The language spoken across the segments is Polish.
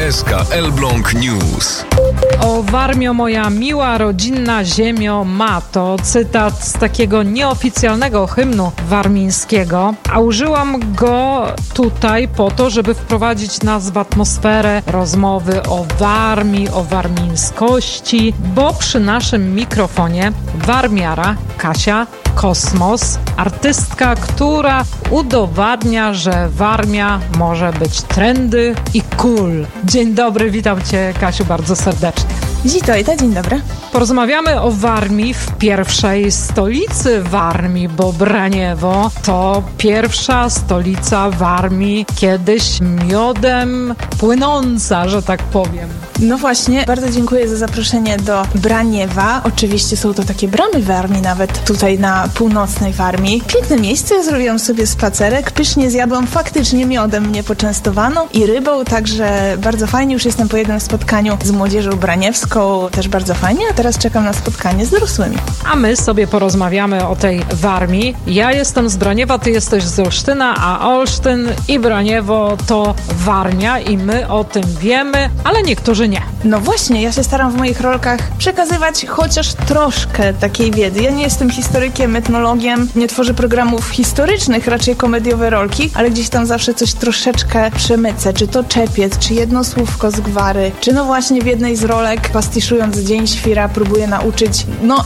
SK Elbląg News. O Warmio moja miła, rodzinna ziemio ma, to cytat z takiego nieoficjalnego hymnu warmińskiego, a użyłam go tutaj po to, żeby wprowadzić nas w atmosferę rozmowy o Warmii, o warmińskości, bo przy naszym mikrofonie warmiara Kasia Kosmos, artystka, która udowadnia, że Warmia może być trendy i cool. Dzień dobry, witam Cię, Kasiu, bardzo serdecznie. Witaj, dzień dobry. Porozmawiamy o Warmii w pierwszej stolicy Warmii, bo Braniewo to pierwsza stolica Warmii, kiedyś miodem płynąca, że tak powiem. No właśnie, bardzo dziękuję za zaproszenie do Braniewa. Oczywiście są to takie bramy Warmii, nawet tutaj na północnej Warmii. Piękne miejsce, zrobiłam sobie spacerek, pysznie zjadłam, faktycznie miodem mnie poczęstowano i rybą, także bardzo fajnie, już jestem po jednym spotkaniu z młodzieżą braniewską, też bardzo fajnie, a teraz czekam na spotkanie z dorosłymi. A my sobie porozmawiamy o tej Warmii. Ja jestem z Braniewa, ty jesteś z Olsztyna, a Olsztyn i Braniewo to Warmia i my o tym wiemy, ale niektórzy nie. No właśnie, ja się staram w moich rolkach przekazywać chociaż troszkę takiej wiedzy. Ja nie jestem historykiem, etnologiem, nie tworzę programów historycznych, raczej komediowe rolki, ale gdzieś tam zawsze coś troszeczkę przemycę. Czy to czepiec, czy jedno słówko z gwary, czy no właśnie w jednej z rolek, pastiszując Dzień Świra, próbuję nauczyć,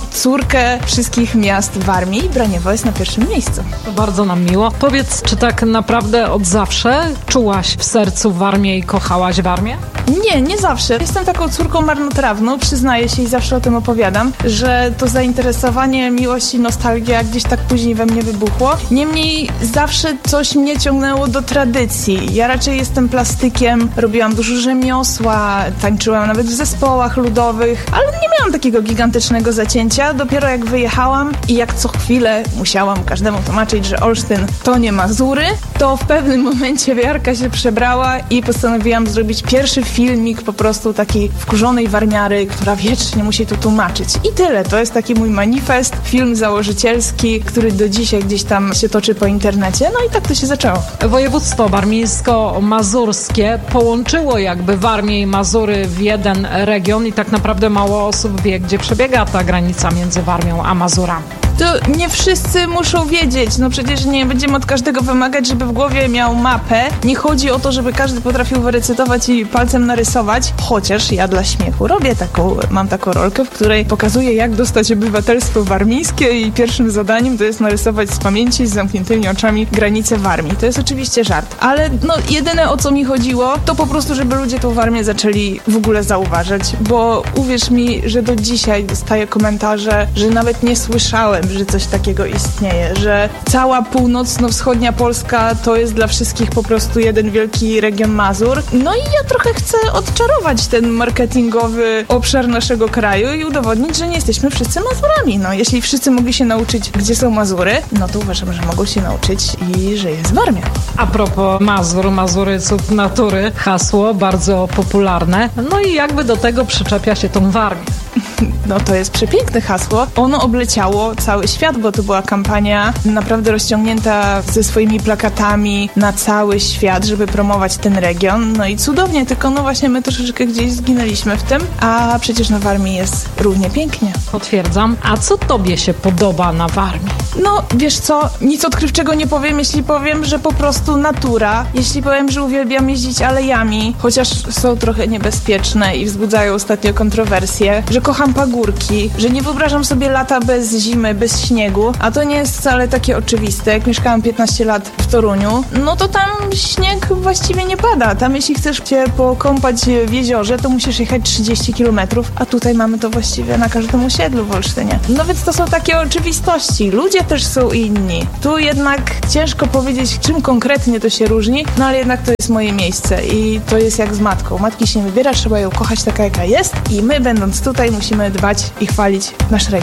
córkę wszystkich miast Warmii i Braniewo jest na pierwszym miejscu. To bardzo nam miło. Powiedz, czy tak naprawdę od zawsze czułaś w sercu Warmię i kochałaś Warmię? Nie zawsze. Jestem taką córką marnotrawną, przyznaję się i zawsze o tym opowiadam, że to zainteresowanie, miłość i nostalgia gdzieś tak później we mnie wybuchło. Niemniej zawsze coś mnie ciągnęło do tradycji. Ja raczej jestem plastykiem, robiłam dużo rzemiosła, tańczyłam nawet w zespołach ludowych, ale nie miałam takiego gigantycznego zacięcia. Dopiero jak wyjechałam i jak co chwilę musiałam każdemu tłumaczyć, że Olsztyn to nie Mazury, to w pewnym momencie wiarka się przebrała i postanowiłam zrobić pierwszy filmik po prostu takiej wkurzonej warmiary, która wiecznie musi to tłumaczyć. I tyle. To jest taki mój manifest, film założycielski, który do dzisiaj gdzieś tam się toczy po internecie. No i tak to się zaczęło. Województwo warmińsko-mazurskie połączyło jakby Warmię i Mazury w jeden region i tak naprawdę mało osób wie, gdzie przebiega ta granica między Warmią a Mazurami. To nie wszyscy muszą wiedzieć. Przecież nie będziemy od każdego wymagać, żeby w głowie miał mapę. Nie chodzi o to, żeby każdy potrafił wyrecytować i palcem narysować, chociaż ja dla śmiechu mam taką rolkę, w której pokazuję, jak dostać obywatelstwo warmińskie i pierwszym zadaniem to jest narysować z pamięci z zamkniętymi oczami granicę Warmii. To jest oczywiście żart, ale jedyne o co mi chodziło, to po prostu, żeby ludzie tą Warmię zaczęli w ogóle zauważać, bo uwierz mi, że do dzisiaj dostaję komentarze, że nawet nie słyszałem, że coś takiego istnieje, że cała północno-wschodnia Polska to jest dla wszystkich po prostu jeden wielki region Mazur. No i ja trochę chcę odczarować ten marketingowy obszar naszego kraju i udowodnić, że nie jesteśmy wszyscy Mazurami. Jeśli wszyscy mogli się nauczyć, gdzie są Mazury, to uważam, że mogą się nauczyć i że jest Warmia. A propos Mazury cud natury, hasło bardzo popularne. No i jakby do tego przyczepia się tą Warmię. To jest przepiękne hasło. Ono obleciało cały świat, bo to była kampania naprawdę rozciągnięta ze swoimi plakatami na cały świat, żeby promować ten region. I cudownie, tylko właśnie my troszeczkę gdzieś zginęliśmy w tym, a przecież na Warmii jest równie pięknie. Potwierdzam. A co tobie się podoba na Warmii? Wiesz co, nic odkrywczego nie powiem, jeśli powiem, że po prostu natura. Jeśli powiem, że uwielbiam jeździć alejami, chociaż są trochę niebezpieczne i wzbudzają ostatnio kontrowersje, że kocham pagórki, że nie wyobrażam sobie lata bez zimy, bez śniegu, a to nie jest wcale takie oczywiste. Jak mieszkałam 15 lat w Toruniu, to tam śnieg właściwie nie pada. Tam jeśli chcesz się pokąpać w jeziorze, to musisz jechać 30 km, a tutaj mamy to właściwie na każdym osiedlu w Olsztynie. Więc to są takie oczywistości. Ludzie też są inni. Tu jednak ciężko powiedzieć, czym konkretnie to się różni, ale jednak to jest moje miejsce i to jest jak z matką. Matki się nie wybiera, trzeba ją kochać taka, jaka jest i my, będąc tutaj, musimy dbać i chwalić nasz region.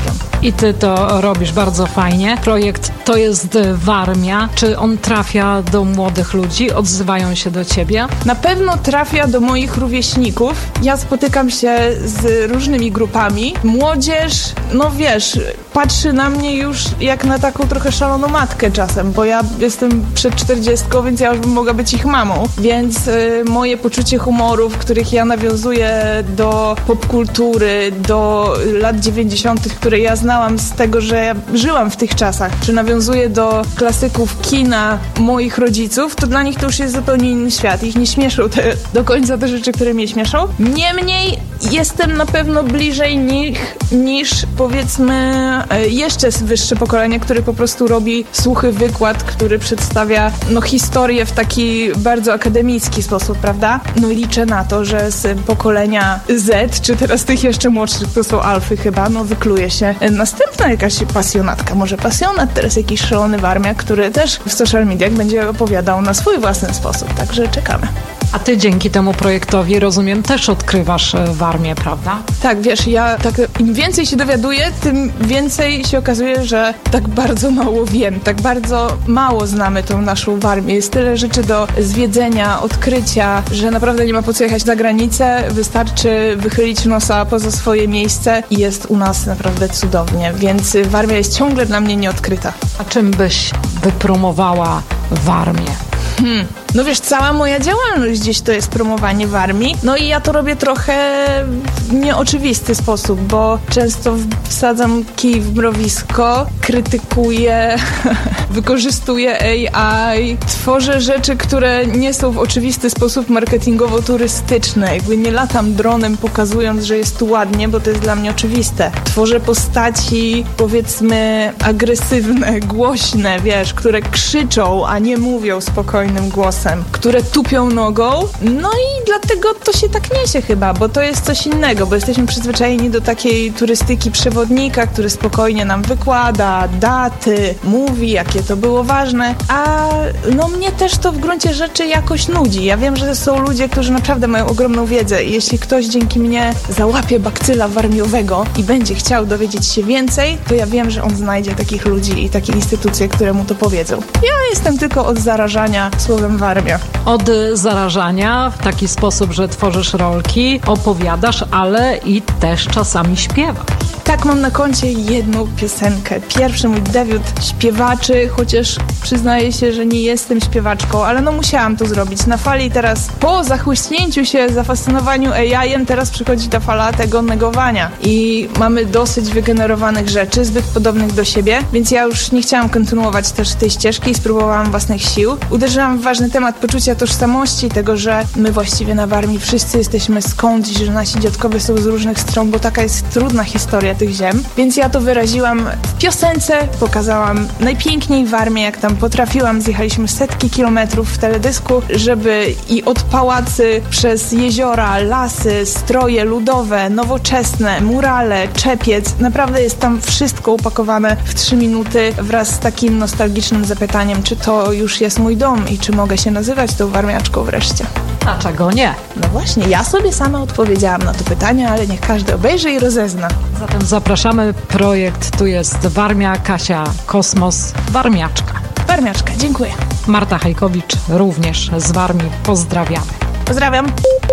I ty to robisz bardzo fajnie. Projekt To jest Warmia. Czy on trafia do młodych ludzi? Odzywają się do ciebie? Na pewno trafia do moich rówieśników. Ja spotykam się z różnymi grupami. Młodzież, no wiesz, patrzy na mnie już jak na taką trochę szaloną matkę czasem, bo ja jestem przed 40, więc ja już bym mogła być ich mamą. Więc moje poczucie humoru, w których ja nawiązuję do popkultury, do lat 90., które ja znałam z tego, że ja żyłam w tych czasach, czy nawiązuję do klasyków kina moich rodziców, to dla nich to już jest zupełnie inny świat. Ich nie śmieszą do końca te rzeczy, które mnie śmieszą. Niemniej jestem na pewno bliżej nich niż powiedzmy jeszcze wyższe pokolenie, które po prostu robi suchy wykład, który przedstawia historię w taki bardzo akademicki sposób, prawda? No i liczę na to, że z pokolenia Z, czy teraz tych jeszcze młodszych, to są alfy chyba, wykluje się następna jakaś pasjonatka, może pasjonat, teraz jakiś szalony warmiak, który też w social mediach będzie opowiadał na swój własny sposób, także czekamy. A ty dzięki temu projektowi, rozumiem, też odkrywasz Warmię, prawda? Tak, wiesz, ja im więcej się dowiaduję, tym więcej się okazuje, że tak bardzo mało wiem, tak bardzo mało znamy tą naszą Warmię. Jest tyle rzeczy do zwiedzenia, odkrycia, że naprawdę nie ma po co jechać na granicę, wystarczy wychylić nosa poza swoje miejsce i jest u nas naprawdę cudownie, więc Warmia jest ciągle dla mnie nieodkryta. A czym byś wypromowała Warmię? No wiesz, cała moja działalność gdzieś to jest promowanie Warmii. No i ja to robię trochę w nieoczywisty sposób, bo często wsadzam kij w mrowisko, krytykuję, wykorzystuję AI, tworzę rzeczy, które nie są w oczywisty sposób marketingowo-turystyczne. Jakby nie latam dronem pokazując, że jest tu ładnie, bo to jest dla mnie oczywiste. Tworzę postaci, powiedzmy, agresywne, głośne, wiesz, które krzyczą, a nie mówią spokojnym głosem, które tupią nogą, no i dlatego to się tak niesie chyba, bo to jest coś innego, bo jesteśmy przyzwyczajeni do takiej turystyki przewodnika, który spokojnie nam wykłada daty, mówi, jakie to było ważne, a mnie też to w gruncie rzeczy jakoś nudzi. Ja wiem, że są ludzie, którzy naprawdę mają ogromną wiedzę i jeśli ktoś dzięki mnie załapie bakcyla warmiowego i będzie chciał dowiedzieć się więcej, to ja wiem, że on znajdzie takich ludzi i takie instytucje, które mu to powiedzą. Ja jestem tylko od zarażania słowem Warmia. Od zarażania w taki sposób, że tworzysz rolki, opowiadasz, ale i też czasami śpiewasz. Tak, mam na koncie jedną piosenkę. Pierwszy mój debiut śpiewaczy, chociaż przyznaję się, że nie jestem śpiewaczką, ale musiałam to zrobić. Na fali teraz, po zachłyśnięciu się, zafascynowaniu AI-em, teraz przychodzi ta fala tego negowania. I mamy dosyć wygenerowanych rzeczy, zbyt podobnych do siebie, więc ja już nie chciałam kontynuować też tej ścieżki i spróbowałam własnych sił. Uderzyłam w ważny temat poczucia tożsamości, tego, że my właściwie na Warmii wszyscy jesteśmy skądś, że nasi dziadkowie są z różnych stron, bo taka jest trudna historia tych ziem. Więc ja to wyraziłam w piosence, pokazałam najpiękniej Warmię, jak tam potrafiłam. Zjechaliśmy setki kilometrów w teledysku, żeby i od pałacy, przez jeziora, lasy, stroje ludowe, nowoczesne, murale, czepiec. Naprawdę jest tam wszystko upakowane w 3 minuty wraz z takim nostalgicznym zapytaniem, czy to już jest mój dom i czy mogę się nazywać tą warmiaczką wreszcie. Dlaczego nie? No właśnie, ja sobie sama odpowiedziałam na to pytanie, ale niech każdy obejrzy i rozezna. Zatem zapraszamy. Projekt Tu jest Warmia, Kasia Kosmos, Warmiaczka. Warmiaczka, dziękuję. Marta Hajkowicz również z Warmii. Pozdrawiamy. Pozdrawiam.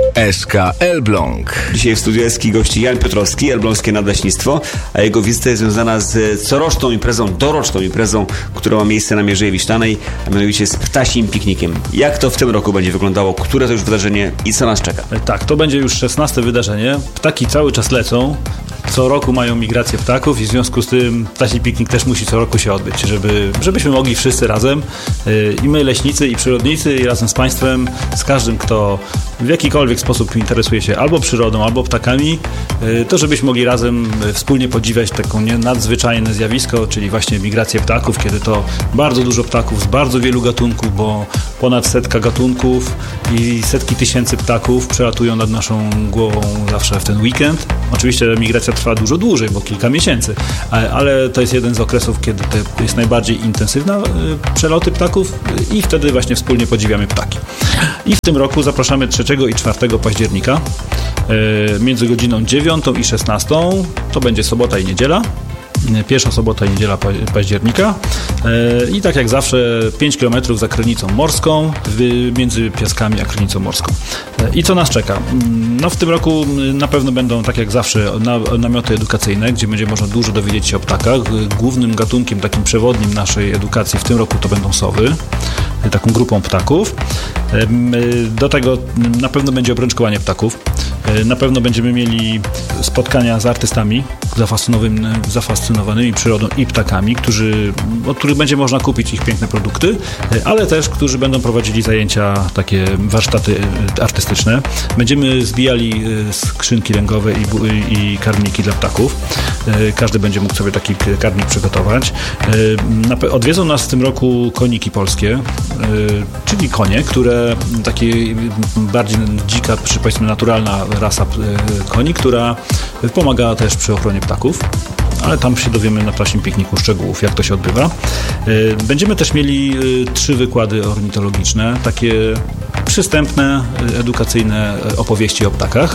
SK Elbląg. Dzisiaj w studiu Eski gości Jan Piotrowski, Elbląskie Nadleśnictwo, a jego wizyta jest związana z coroczną imprezą, doroczną imprezą, która ma miejsce na Mierzei Wiślanej, a mianowicie z ptasim piknikiem. Jak to w tym roku będzie wyglądało? Które to już wydarzenie i co nas czeka? Tak, to będzie już 16. wydarzenie. Ptaki cały czas lecą. Co roku mają migrację ptaków i w związku z tym ptasi piknik też musi co roku się odbyć, żebyśmy mogli wszyscy razem, i my leśnicy, i przyrodnicy, i razem z państwem, z każdym, kto w jakikolwiek sposób interesuje się albo przyrodą, albo ptakami, to żebyśmy mogli razem wspólnie podziwiać taką nadzwyczajne zjawisko, czyli właśnie migrację ptaków, kiedy to bardzo dużo ptaków z bardzo wielu gatunków, bo ponad 100 gatunków i setki tysięcy ptaków przelatują nad naszą głową zawsze w ten weekend. Oczywiście migracja trwa dużo dłużej, bo kilka miesięcy, ale to jest jeden z okresów, kiedy to jest najbardziej intensywna przeloty ptaków i wtedy właśnie wspólnie podziwiamy ptaki. I w tym roku zapraszamy 3 i 4 października między godziną 9 i 16. To będzie sobota i niedziela. pierwsza sobota i niedziela października. I tak jak zawsze 5 km za Krynicą Morską, między Piaskami a Krynicą Morską. I co nas czeka? No w tym roku na pewno będą, tak jak zawsze, namioty edukacyjne, gdzie będzie można dużo dowiedzieć się o ptakach. Głównym gatunkiem, takim przewodnim naszej edukacji w tym roku to będą sowy, taką grupą ptaków. Do tego na pewno będzie obrączkowanie ptaków. Na pewno będziemy mieli spotkania z artystami zafascynowanymi przyrodą i ptakami, od których będzie można kupić ich piękne produkty, ale też, którzy będą prowadzili zajęcia, takie warsztaty artystyczne. Będziemy zbijali skrzynki ręgowe i karmniki dla ptaków. Każdy będzie mógł sobie taki karmnik przygotować. Odwiedzą nas w tym roku koniki polskie, czyli konie, które takie bardziej dzika, czy powiedzmy naturalna rasa koni, która pomaga też przy ochronie ptaków, ale tam się dowiemy na Ptasim Pikniku szczegółów, jak to się odbywa. Będziemy też mieli 3 wykłady ornitologiczne, takie przystępne, edukacyjne opowieści o ptakach.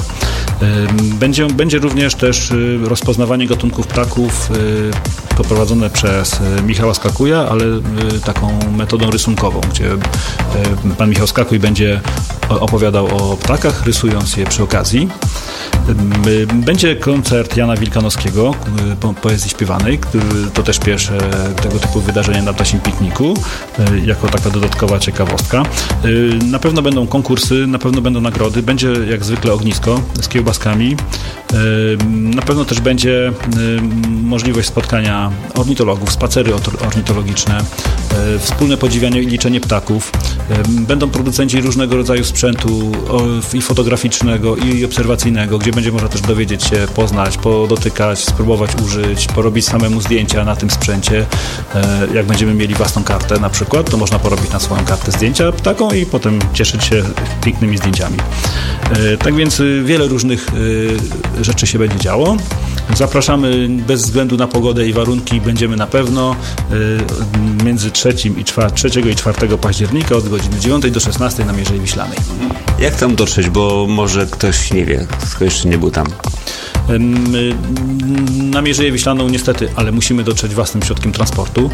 Będzie również też rozpoznawanie gatunków ptaków poprowadzone przez Michała Skakuja, ale taką metodą rysunkową, gdzie pan Michał Skakuj będzie opowiadał o ptakach, rysując je przy okazji. Będzie koncert Jana Wilkanowskiego, poezji śpiewanej, to też pierwsze tego typu wydarzenie na Ptasim Pikniku, jako taka dodatkowa ciekawostka. Na pewno będą konkursy, na pewno będą nagrody, będzie jak zwykle ognisko z kiełbaskami. Na pewno też będzie możliwość spotkania ornitologów, spacery ornitologiczne, wspólne podziwianie i liczenie ptaków. Będą producenci różnego rodzaju sprzętu i fotograficznego, i obserwacyjnego, gdzie będzie można też dowiedzieć się, poznać, podotykać, spróbować użyć, porobić samemu zdjęcia na tym sprzęcie. Jak będziemy mieli własną kartę na przykład, to można porobić na swoją kartę zdjęcia ptaką i potem cieszyć się pięknymi zdjęciami. Tak więc wiele różnych rzeczy się będzie działo. Zapraszamy bez względu na pogodę i warunki, będziemy na pewno między 3 i 4 października od godziny 9 do 16 na Mierzei Wiślanej. Jak tam dotrzeć, bo może ktoś nie wie, kto jeszcze nie był tam? Na Mierzeję Wiślaną niestety, ale musimy dotrzeć własnym środkiem transportu.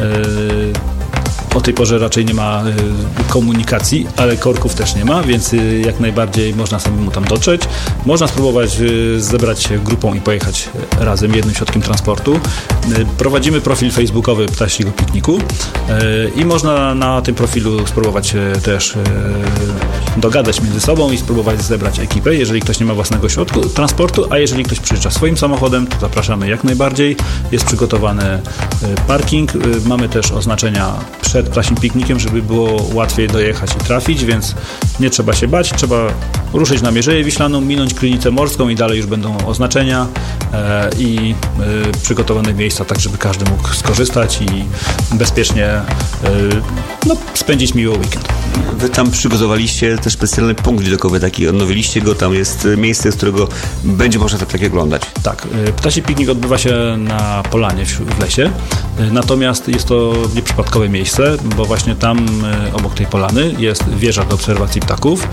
O tej porze raczej nie ma komunikacji, ale korków też nie ma, więc jak najbardziej można samemu tam dotrzeć. Można spróbować zebrać się grupą i pojechać razem jednym środkiem transportu. Prowadzimy profil facebookowy Ptasiego Pikniku i można na tym profilu spróbować też dogadać między sobą i spróbować zebrać ekipę, jeżeli ktoś nie ma własnego środka transportu, a jeżeli ktoś przyjeżdża swoim samochodem, to zapraszamy jak najbardziej. Jest przygotowany parking, mamy też oznaczenia przed Ptasim Piknikiem, żeby było łatwiej dojechać i trafić, więc nie trzeba się bać, trzeba ruszyć na Mierzeję Wiślaną, minąć Krynicę Morską i dalej już będą oznaczenia i przygotowane miejsca, tak żeby każdy mógł skorzystać i bezpiecznie spędzić miły weekend. Wy tam przygotowaliście też specjalny punkt widokowy, taki odnowiliście go, tam jest miejsce, z którego będzie można takie oglądać. Tak, Ptasi Piknik odbywa się na polanie w lesie, natomiast jest to nieprzypadkowe miejsce, bo właśnie tam obok tej polany jest wieża do obserwacji ptaków,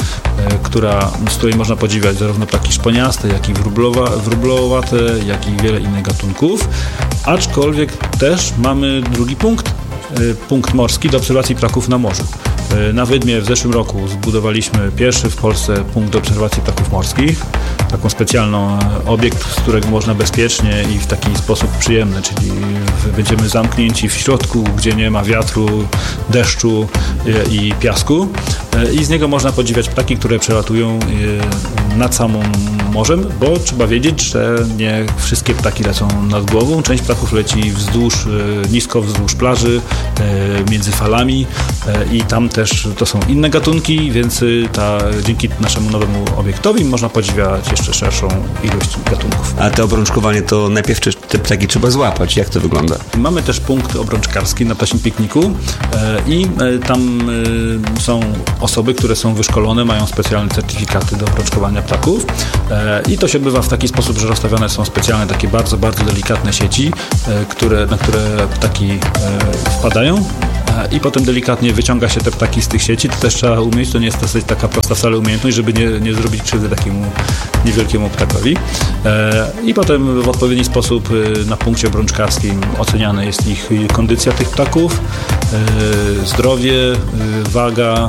z której można podziwiać zarówno ptaki szponiaste, jak i wróblowate, jak i wiele innych gatunków, aczkolwiek też mamy drugi punkt morski do obserwacji ptaków na morzu. Na Wydmie w zeszłym roku zbudowaliśmy pierwszy w Polsce punkt obserwacji ptaków morskich, taką specjalną obiekt, z którego można bezpiecznie i w taki sposób przyjemny, czyli będziemy zamknięci w środku, gdzie nie ma wiatru, deszczu i piasku i z niego można podziwiać ptaki, które przelatują nad samym morzem, bo trzeba wiedzieć, że nie wszystkie ptaki lecą nad głową, część ptaków leci nisko wzdłuż plaży, między falami i tam też to są inne gatunki, więc dzięki naszemu nowemu obiektowi można podziwiać jeszcze szerszą ilość gatunków. A to obrączkowanie to najpierw te ptaki trzeba złapać. Jak to wygląda? Mamy też punkt obrączkarski na Ptasim Pikniku i tam są osoby, które są wyszkolone, mają specjalne certyfikaty do obrączkowania ptaków i to się odbywa w taki sposób, że rozstawione są specjalne takie bardzo, bardzo delikatne sieci, na które ptaki wpadają i potem delikatnie wyciąga się te ptaki z tych sieci. To też trzeba umieć, to nie jest dosyć taka prosta wcale umiejętność, żeby nie zrobić krzywdy takiemu niewielkiemu ptakowi. I potem w odpowiedni sposób na punkcie obrączkarskim oceniana jest ich kondycja tych ptaków, zdrowie, waga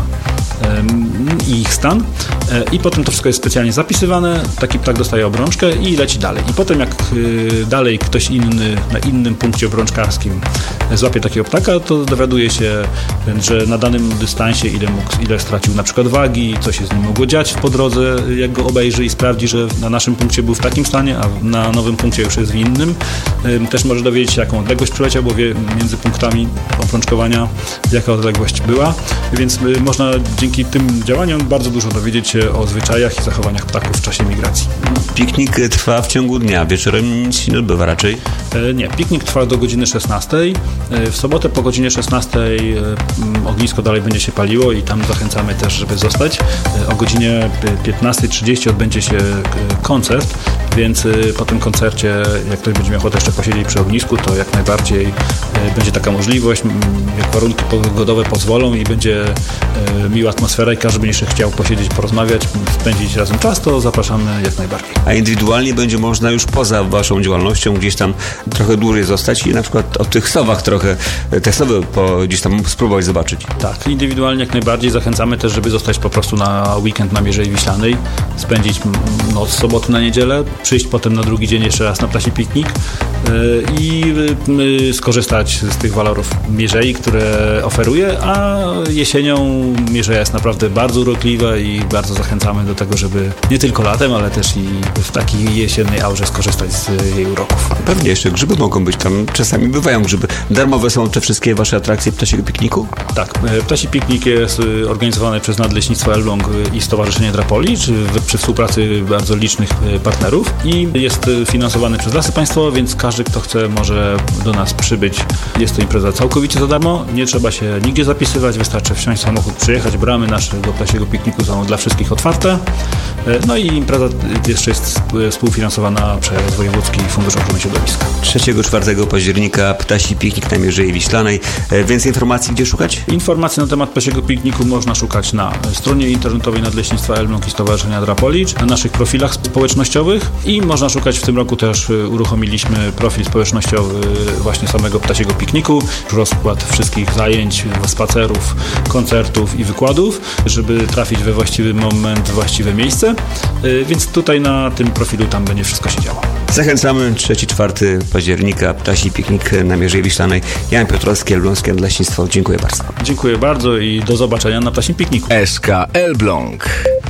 i ich stan. I potem to wszystko jest specjalnie zapisywane, taki ptak dostaje obrączkę i leci dalej. I potem jak dalej ktoś inny na innym punkcie obrączkarskim złapie takiego ptaka, to dowiaduje się, że na danym dystansie ile stracił na przykład wagi, co się z nim mogło dziać po drodze, jak go obejrzy i sprawdzi, że na naszym punkcie był w takim stanie, a na nowym punkcie już jest w innym. Też może dowiedzieć się, jaką odległość przyleciał, bo wie między punktami obrączkowania jaka odległość była, więc można dzięki tym działaniom bardzo dużo dowiedzieć się o zwyczajach i zachowaniach ptaków w czasie migracji. Piknik trwa w ciągu dnia, wieczorem nic się nie odbywa raczej? Nie, piknik trwa do godziny 16. W sobotę po godzinie 16 ognisko dalej będzie się paliło i tam zachęcamy też, żeby zostać. O godzinie 15:30 odbędzie się koncert, więc po tym koncercie, jak ktoś będzie miał ochotę jeszcze posiedzieć przy ognisku, to jak najbardziej będzie taka możliwość, jak warunki pogodowe pozwolą i będzie miła atmosfera i każdy będzie jeszcze chciał posiedzieć, porozmawiać, spędzić razem czas, to zapraszamy jak najbardziej. A indywidualnie będzie można już poza waszą działalnością gdzieś tam trochę dłużej zostać i na przykład o tych sowach trochę, te sowy gdzieś tam spróbować zobaczyć. Tak, indywidualnie jak najbardziej zachęcamy też, żeby zostać po prostu na weekend na Mierzei Wiślanej, spędzić noc z soboty na niedzielę, przyjść potem na drugi dzień jeszcze raz na ptasi piknik i skorzystać z tych walorów Mierzei, które oferuje, a jesienią Mierzeja jest naprawdę bardzo urokliwa i bardzo zachęcamy do tego, żeby nie tylko latem, ale też i w takiej jesiennej aurze skorzystać z jej uroków. Pewnie jeszcze grzyby mogą być tam, czasami bywają grzyby. Darmowe są te wszystkie wasze atrakcje ptasiego pikniku? Tak, ptasi piknik jest organizowany przez Nadleśnictwo Elbląg i Stowarzyszenie Drapoli, przy współpracy bardzo licznych partnerów i jest finansowany przez Lasy Państwowe, więc każdy, kto chce, może do nas przybyć. Jest to impreza całkowicie za darmo, nie trzeba się nigdzie zapisywać, wystarczy wsiąść w samochód, przyjechać. Bramy naszego ptasiego pikniku są dla wszystkich otwarte. No i impreza jeszcze jest współfinansowana przez Wojewódzki Fundusz Ochrony Środowiska. 3-4 października ptasi piknik na Mierzei Wiślanej. Więcej informacji gdzie szukać? Informacji na temat ptasiego pikniku można szukać na stronie internetowej Nadleśnictwa Elbląg i Stowarzyszenia Drapolicz, na naszych profilach społecznościowych i można szukać, w tym roku też uruchomiliśmy profil społecznościowy właśnie samego ptasiego pikniku, rozkład wszystkich zajęć, spacerów, koncertów i wykładów, żeby trafić we właściwy moment, właściwe miejsce, więc tutaj na tym profilu tam będzie wszystko się działo. Zachęcamy 3-4 października ptasi piknik na Mierzei Wiślanej. Jan Piotrowski, Elbląskie Nadleśnictwo. Dziękuję bardzo. Dziękuję bardzo i do zobaczenia na ptasim pikniku. SK Elbląg.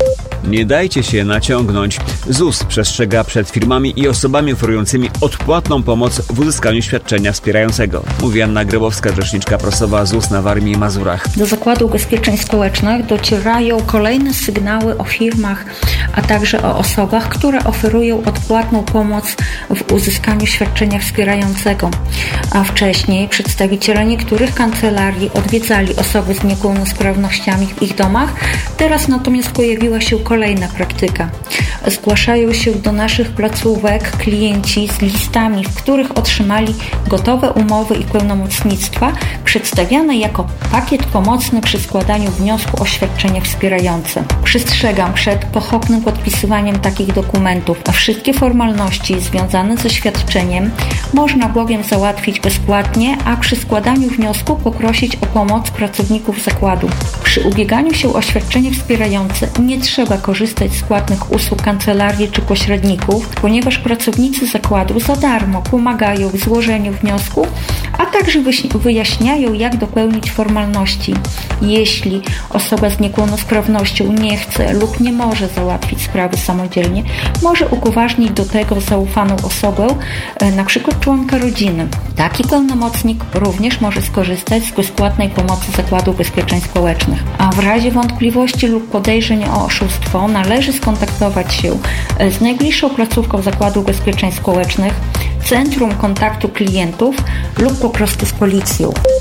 Nie dajcie się naciągnąć. ZUS przestrzega przed firmami i osobami oferującymi odpłatną pomoc w uzyskaniu świadczenia wspierającego. Mówi Anna Grabowska, rzeczniczka prasowa ZUS na Warmii i Mazurach. Do Zakładu Ubezpieczeń Społecznych docierają kolejne sygnały o firmach, a także o osobach, które oferują odpłatną pomoc w uzyskaniu świadczenia wspierającego. A wcześniej przedstawiciele niektórych kancelarii odwiedzali osoby z niepełnosprawnościami w ich domach. Teraz natomiast pojawiła się kolejna praktyka. Zgłaszają się do naszych placówek klienci z listami, w których otrzymali gotowe umowy i pełnomocnictwa, przedstawiane jako pakiet pomocny przy składaniu wniosku o świadczenie wspierające. Przestrzegam przed pochopnym podpisywaniem takich dokumentów, a wszystkie formalności związane ze świadczeniem można bowiem załatwić bezpłatnie, a przy składaniu wniosku poprosić o pomoc pracowników zakładu. Przy ubieganiu się o świadczenie wspierające nie trzeba korzystać z płatnych usług kancelarii czy pośredników, ponieważ pracownicy zakładu za darmo pomagają w złożeniu wniosku, a także wyjaśniają, jak dopełnić formalności. Jeśli osoba z niepełnosprawnością nie chce lub nie może załatwić sprawy samodzielnie, może upoważnić do tego zaufaną osobę, np. członka rodziny. Taki pełnomocnik również może skorzystać z bezpłatnej pomocy Zakładu Ubezpieczeń Społecznych. A w razie wątpliwości lub podejrzeń o oszustwo należy skontaktować się z najbliższą placówką Zakładu Ubezpieczeń Społecznych, Centrum Kontaktu Klientów lub po prostu z policją.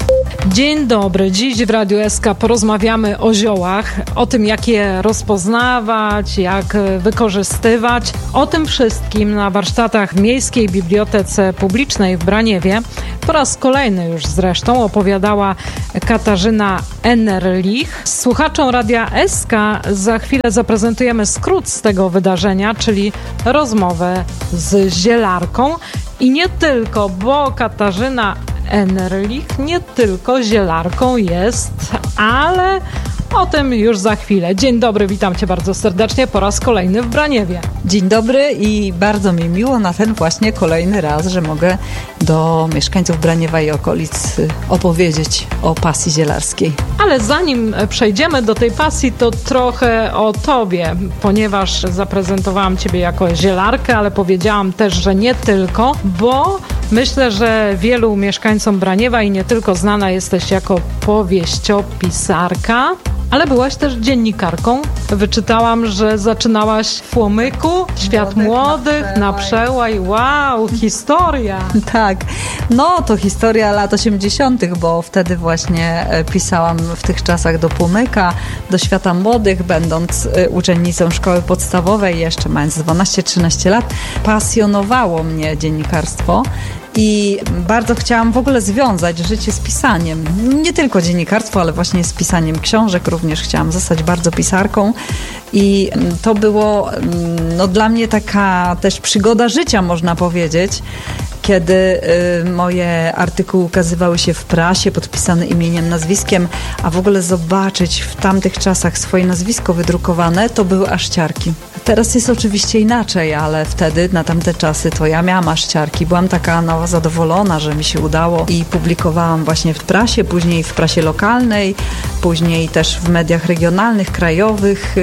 Dzień dobry. Dziś w Radiu SK porozmawiamy o ziołach, o tym, jak je rozpoznawać, jak wykorzystywać. O tym wszystkim na warsztatach w Miejskiej Bibliotece Publicznej w Braniewie. Po raz kolejny już zresztą opowiadała Katarzyna Enerlich. Słuchaczom Radia SK za chwilę zaprezentujemy skrót z tego wydarzenia, czyli rozmowę z zielarką. I nie tylko, bo Katarzyna Enerlich nie tylko zielarką jest, ale o tym już za chwilę. Dzień dobry, witam Cię bardzo serdecznie po raz kolejny w Braniewie. Dzień dobry i bardzo mi miło na ten właśnie kolejny raz, że mogę do mieszkańców Braniewa i okolic opowiedzieć o pasji zielarskiej. Ale zanim przejdziemy do tej pasji, to trochę o Tobie, ponieważ zaprezentowałam Ciebie jako zielarkę, ale powiedziałam też, że nie tylko, bo myślę, że wielu mieszkańcom Braniewa i nie tylko znana jesteś jako powieściopisarka, ale byłaś też dziennikarką. Wyczytałam, że zaczynałaś w Płomyku, Świat Młodych, na Przełaj. Wow, historia! Tak, no to historia lat 80., bo wtedy właśnie pisałam w tych czasach do Płomyka, do Świata Młodych, będąc uczennicą szkoły podstawowej, jeszcze mając 12-13 lat. Pasjonowało mnie dziennikarstwo. I bardzo chciałam w ogóle związać życie z pisaniem. Nie tylko dziennikarstwo, ale właśnie z pisaniem książek. Również chciałam zostać bardzo pisarką. I to było dla mnie taka też przygoda życia, można powiedzieć, kiedy moje artykuły ukazywały się w prasie, podpisane imieniem, nazwiskiem, a w ogóle zobaczyć w tamtych czasach swoje nazwisko wydrukowane, to były aż ciarki. Teraz jest oczywiście inaczej, ale wtedy, na tamte czasy, to ja miałam aż ciarki. Byłam taka zadowolona, że mi się udało i publikowałam właśnie w prasie, później w prasie lokalnej, później też w mediach regionalnych, krajowych.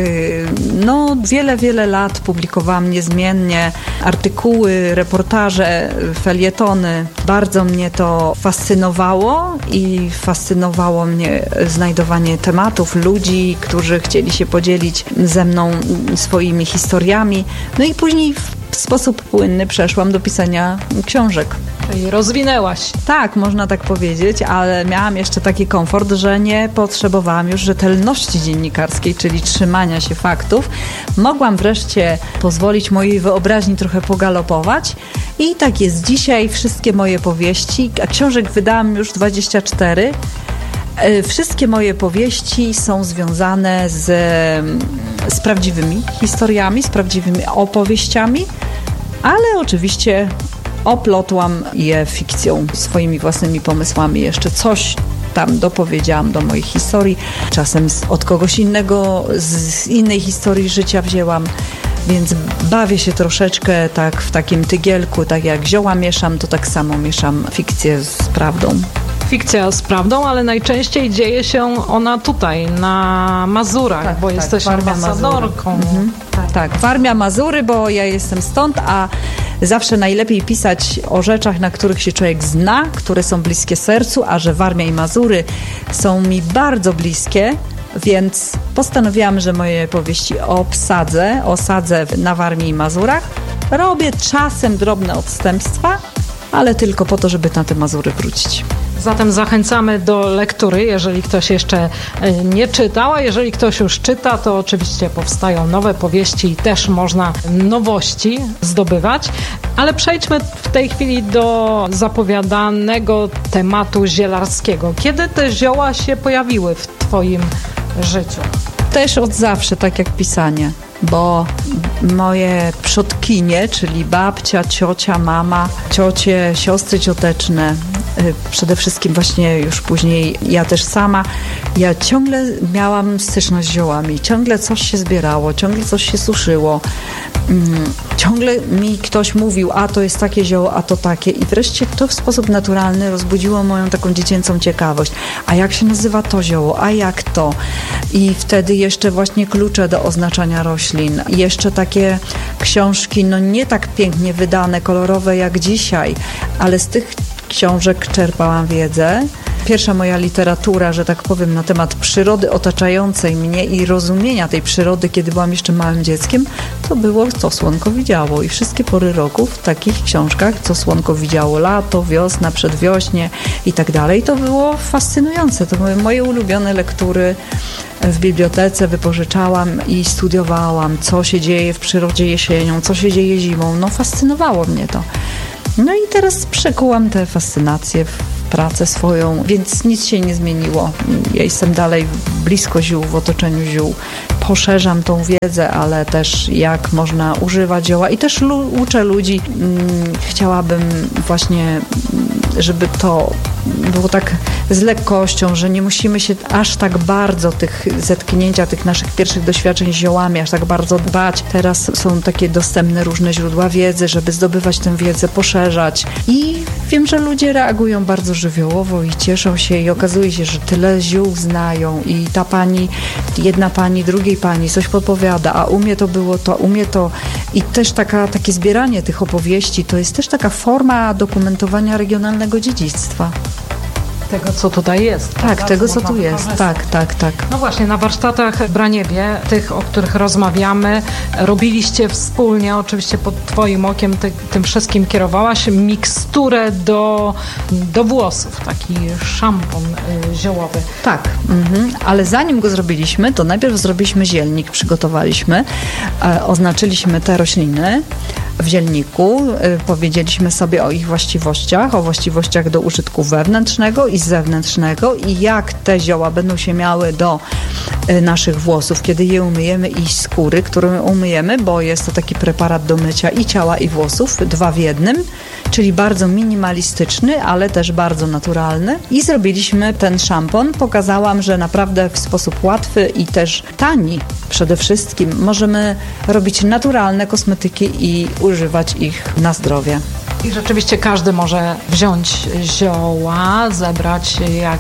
Wiele lat publikowałam niezmiennie artykuły, reportaże, felietony. Bardzo mnie to fascynowało i fascynowało mnie znajdowanie tematów, ludzi, którzy chcieli się podzielić ze mną swoimi historiami. No i później w sposób płynny przeszłam do pisania książek. Czyli rozwinęłaś. Tak, można tak powiedzieć, ale miałam jeszcze taki komfort, że nie potrzebowałam już rzetelności dziennikarskiej, czyli trzymania się faktów. Mogłam wreszcie pozwolić mojej wyobraźni trochę pogalopować i tak jest dzisiaj. Wszystkie moje powieści, a książek wydałam już 24. Wszystkie moje powieści są związane z prawdziwymi historiami, z prawdziwymi opowieściami, ale oczywiście oplotłam je fikcją, swoimi własnymi pomysłami. Jeszcze coś tam dopowiedziałam do moich historii. Czasem od kogoś innego, z innej historii życia wzięłam. Więc bawię się troszeczkę tak w takim tygielku, tak jak zioła mieszam, to tak samo mieszam fikcję z prawdą. Fikcja z prawdą, ale najczęściej dzieje się ona tutaj, na Mazurach, bo jesteś ambasadorką. Tak, Warmia, Mazury, bo ja jestem stąd, a zawsze najlepiej pisać o rzeczach, na których się człowiek zna, które są bliskie sercu, a że Warmia i Mazury są mi bardzo bliskie, więc postanowiłam, że moje powieści osadzę na Warmii i Mazurach. Robię czasem drobne odstępstwa, ale tylko po to, żeby na te Mazury wrócić. Zatem zachęcamy do lektury, jeżeli ktoś jeszcze nie czytał, a jeżeli ktoś już czyta, to oczywiście powstają nowe powieści i też można nowości zdobywać. Ale przejdźmy w tej chwili do zapowiadanego tematu zielarskiego. Kiedy te zioła się pojawiły w Twoim życiu? Też od zawsze, tak jak pisanie, bo moje przodkinie, czyli babcia, ciocia, mama, ciocie, siostry cioteczne, przede wszystkim właśnie już później ja też sama, ja ciągle miałam styczność z ziołami, ciągle coś się zbierało, ciągle coś się suszyło, ciągle mi ktoś mówił, a to jest takie zioło, a to takie i wreszcie to w sposób naturalny rozbudziło moją taką dziecięcą ciekawość. A jak się nazywa to zioło? A jak to? I wtedy jeszcze właśnie klucze do oznaczania roślin. I jeszcze takie książki, nie tak pięknie wydane, kolorowe jak dzisiaj, ale z tych książek czerpałam wiedzę pierwsza moja literatura, że tak powiem, na temat przyrody otaczającej mnie i rozumienia tej przyrody, kiedy byłam jeszcze małym dzieckiem, to było Co słonko widziało. I wszystkie pory roku w takich książkach, Co słonko widziało, lato, wiosna, przedwiośnie i tak dalej, to było fascynujące. To były moje ulubione lektury. W bibliotece wypożyczałam i studiowałam, co się dzieje w przyrodzie jesienią, co się dzieje zimą. No fascynowało mnie to. No i teraz przekułam tę fascynację w pracę swoją, więc nic się nie zmieniło. Ja jestem dalej blisko ziół, w otoczeniu ziół. Poszerzam tą wiedzę, ale też jak można używać zioła i też uczę ludzi. Chciałabym właśnie, żeby to było tak z lekkością, że nie musimy się aż tak bardzo tych zetknięcia, tych naszych pierwszych doświadczeń z ziołami, aż tak bardzo dbać. Teraz są takie dostępne różne źródła wiedzy, żeby zdobywać tę wiedzę, poszerzać. I wiem, że ludzie reagują bardzo żywiołowo i cieszą się i okazuje się, że tyle ziół znają i ta pani, jedna pani, drugiej pani coś podpowiada, a u mnie to było to, u mnie to. I też takie zbieranie tych opowieści to jest też taka forma dokumentowania regionalnego dziedzictwa. Tego, co tutaj jest. Tak, tego, co tu jest. Tak. No właśnie, na warsztatach w Braniewie, tych, o których rozmawiamy, robiliście wspólnie, oczywiście pod twoim okiem, tym wszystkim kierowałaś, miksturę do włosów, taki szampon ziołowy. Tak, ale zanim go zrobiliśmy, to najpierw zrobiliśmy zielnik, przygotowaliśmy, oznaczyliśmy te rośliny w zielniku, powiedzieliśmy sobie o ich właściwościach, o właściwościach do użytku wewnętrznego i zewnętrznego i jak te zioła będą się miały do naszych włosów, kiedy je umyjemy i skóry, którą umyjemy, bo jest to taki preparat do mycia i ciała, i włosów, 2 w 1, czyli bardzo minimalistyczny, ale też bardzo naturalny. I zrobiliśmy ten szampon. Pokazałam, że naprawdę w sposób łatwy i też tani przede wszystkim możemy robić naturalne kosmetyki i używać ich na zdrowie. I rzeczywiście każdy może wziąć zioła, zebrać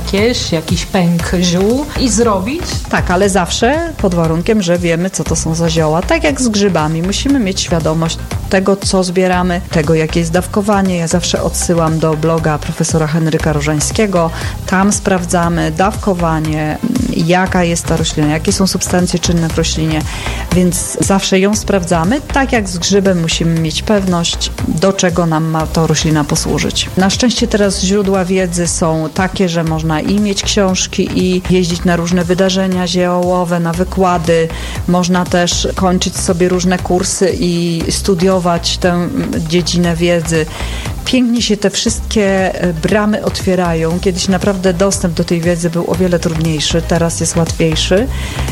jakiś pęk ziół i zrobić? Tak, ale zawsze pod warunkiem, że wiemy, co to są za zioła. Tak jak z grzybami. Musimy mieć świadomość tego, co zbieramy, tego, jakie jest dawkowanie. Ja zawsze odsyłam do bloga profesora Henryka Różańskiego. Tam sprawdzamy dawkowanie, jaka jest ta roślina, jakie są substancje czynne w roślinie, więc zawsze ją sprawdzamy. Tak jak z grzybem musimy mieć pewność, do czego nam ma to roślina posłużyć. Na szczęście teraz źródła wiedzy są takie, że można i mieć książki, i jeździć na różne wydarzenia ziołowe, na wykłady. Można też kończyć sobie różne kursy i studiować tę dziedzinę wiedzy. Pięknie się te wszystkie bramy otwierają. Kiedyś naprawdę dostęp do tej wiedzy był o wiele trudniejszy, teraz jest łatwiejszy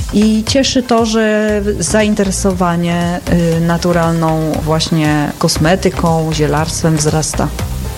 i cieszy to, że zainteresowanie naturalną właśnie kosmetyką, zielarstwem wzrasta.